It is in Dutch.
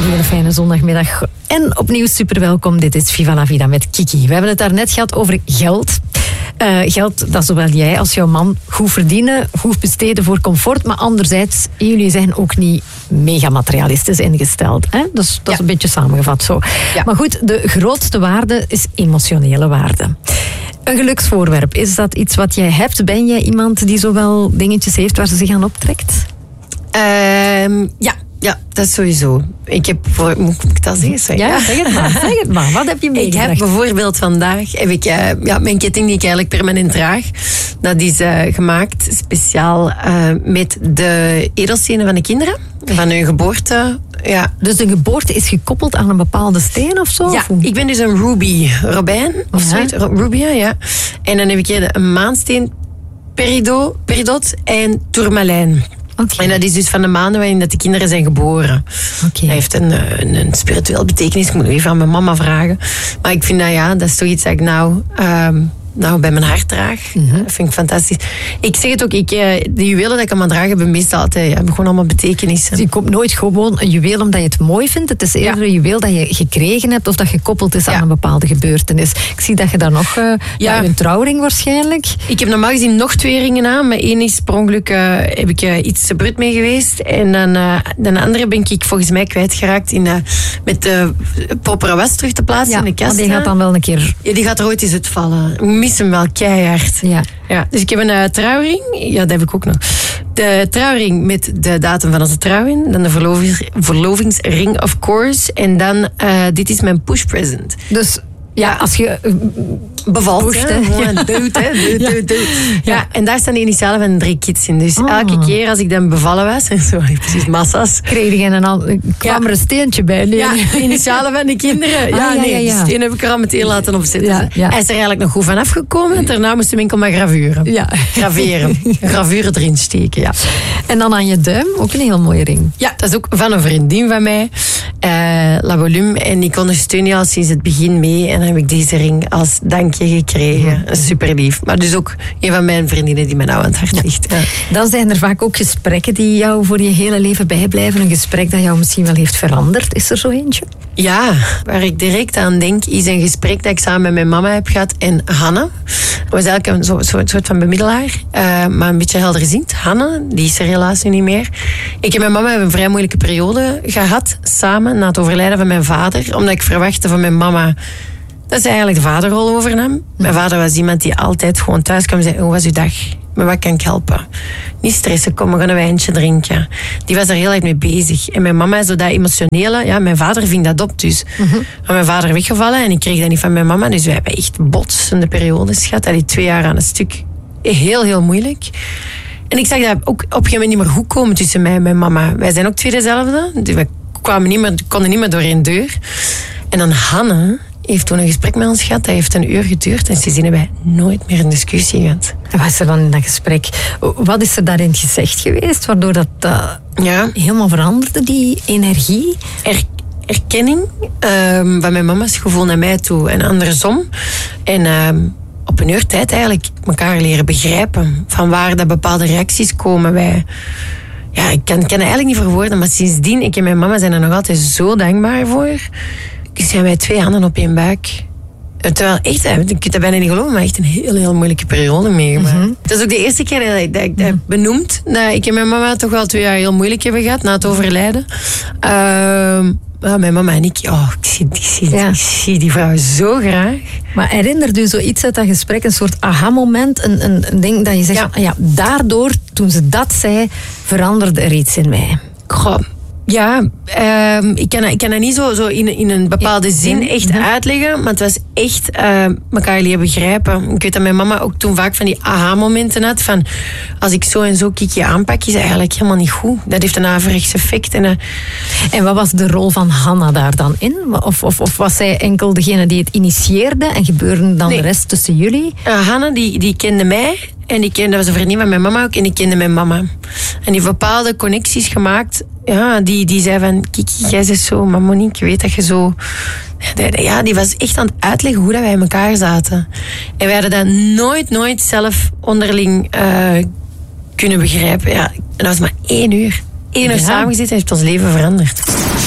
hele fijne zondagmiddag. En opnieuw super welkom. Dit is Viva la Vida met Kiki. We hebben het daarnet gehad over geld. Geld dat zowel jij als jouw man goed verdienen, goed besteden voor comfort. Maar anderzijds, jullie zijn ook niet mega materialistisch ingesteld. Hè? Dat is een beetje samengevat zo. Ja. Maar goed, de grootste waarde is emotionele waarde. Een geluksvoorwerp, is dat iets wat jij hebt? Ben jij iemand die zowel dingetjes heeft waar ze zich aan optrekt? Ja, dat is sowieso. Ik heb, moet ik dat zeggen? Ja, zeg het maar. Wat heb je meegebracht? Ik heb bijvoorbeeld vandaag mijn ketting die ik eigenlijk permanent draag. Dat is gemaakt speciaal met de edelstenen van de kinderen. Van hun geboorte. Ja. Dus de geboorte is gekoppeld aan een bepaalde steen of zo? Ja, ik ben dus een ruby robijn. Of zoiets. Rubia, ja. En dan heb ik hier een maansteen, peridot en tourmalijn. Okay. En dat is dus van de maanden waarin dat de kinderen zijn geboren. Okay. Dat heeft een spiritueel betekenis. Ik moet even aan mijn mama vragen. Maar ik vind dat is toch iets dat ik bij mijn hart draag. Mm-hmm. Dat vind ik fantastisch. Ik zeg het ook, de juwelen dat ik aan mijn draag heb meestal altijd hebben gewoon allemaal betekenissen. Dus je koopt nooit gewoon een juweel omdat je het mooi vindt. Het is eerder een juweel dat je gekregen hebt of dat gekoppeld is aan een bepaalde gebeurtenis. Ik zie dat je daar nog een trouwring waarschijnlijk. Ik heb normaal gezien nog 2 ringen aan. Maar 1 is per ongeluk heb ik iets te brut mee geweest. En dan de andere ben ik volgens mij kwijtgeraakt met de propere was terug te plaatsen in de kast. Die gaat dan wel een keer... Ja, die gaat er ooit eens uitvallen. Ik mis hem wel keihard. Ja. Dus ik heb een trouwring. Ja, dat heb ik ook nog. De trouwring met de datum van onze trouwing. Dan de verlovingsring, of course. En dan, dit is mijn push present. Dus... Ja, als je bevalt, pusht, dood. Ja, en daar staan de initialen van 3 kids in. Dus elke keer als ik dan bevallen was, en zo, precies massa's. Kreeg je kwam er een steentje bij? Nee. Ja, de initialen van de kinderen. Die steen heb ik er al meteen laten opzetten. Ja. Hij is er eigenlijk nog goed van afgekomen. Daarna moest de enkel maar graveren. Ja. Gravure erin steken, ja. En dan aan je duim, ook een heel mooie ring. Ja, dat is ook van een vriendin van mij. La Volume. En ik ondersteun je al sinds het begin mee. En dan heb ik deze ring als dankje gekregen. Super lief. Maar dus ook een van mijn vriendinnen die mij nou aan het hart ligt. Ja. Dan zijn er vaak ook gesprekken die jou voor je hele leven bijblijven. Een gesprek dat jou misschien wel heeft veranderd. Is er zo eentje? Ja, waar ik direct aan denk is een gesprek dat ik samen met mijn mama heb gehad en Hanne. Dat was eigenlijk een soort van bemiddelaar, maar een beetje helderziend. Hanne, die is er helaas nu niet meer. Ik en mijn mama hebben een vrij moeilijke periode gehad, samen, na het overlijden van mijn vader. Omdat ik verwachtte van mijn mama dat ze eigenlijk de vaderrol overnam. Mijn vader was iemand die altijd gewoon thuis kwam en zei, hoe was uw dag? Maar wat kan ik helpen? Niet stressen, kom, we gaan een wijntje drinken. Die was er heel erg mee bezig. En mijn mama is zo dat emotionele. Mijn vader ving dat op dus. Maar mijn vader weggevallen en ik kreeg dat niet van mijn mama. Dus wij hebben echt botsende periodes gehad. Dat die 2 jaar aan een stuk. Heel, heel moeilijk. En ik zag dat ook op een gegeven moment niet meer goed komen tussen mij en mijn mama. Wij zijn ook 2 dezelfde. Dus we konden niet meer door 1 deur. En dan Hanne heeft toen een gesprek met ons gehad. Dat heeft 1 uur geduurd. En sindsdien hebben wij nooit meer een discussie gehad. En wat is er dan in dat gesprek? Wat is er daarin gezegd geweest? Waardoor dat helemaal veranderde, die energie? Erkenning van mijn mama's gevoel naar mij toe. En andersom. En op 1 uur tijd eigenlijk elkaar leren begrijpen. Van waar dat bepaalde reacties komen. Ik kan het eigenlijk niet verwoorden. Maar sindsdien, ik en mijn mama zijn er nog altijd zo dankbaar voor. Zijn wij 2 handen op 1 buik. Terwijl echt, je kunt dat bijna niet geloven, maar echt een heel, heel moeilijke periode meegemaakt. Het is ook de eerste keer dat ik dat benoemd. Dat ik en mijn mama toch wel 2 jaar heel moeilijk hebben gehad na het overlijden. Mijn mama en ik ik zie die vrouw zo graag. Maar herinnert u zoiets uit dat gesprek, een soort aha-moment, een ding dat je zegt, daardoor, toen ze dat zei, veranderde er iets in mij? Goh. Ja, ik kan dat niet zo in een bepaalde zin echt uitleggen. Maar het was echt elkaar leren begrijpen. Ik weet dat mijn mama ook toen vaak van die aha-momenten had. Van, als ik zo en zo Kiki aanpak, is dat eigenlijk helemaal niet goed. Dat heeft een averechts effect. En wat was de rol van Hanna daar dan in? Of was zij enkel degene die het initieerde en gebeurde dan de rest tussen jullie? Hanna, die kende mij. En dat was een vriendin van mijn mama ook. En ik kende mijn mama. En die heeft bepaalde connecties gemaakt. Ja, die zei van, Kiki, jij bent zo, maar Monique, weet dat je zo... Ja, die was echt aan het uitleggen hoe dat wij in elkaar zaten. En wij hadden dat nooit zelf onderling kunnen begrijpen. Ja, en dat was maar 1 uur. 1 uur samengezeten en heeft ons leven veranderd.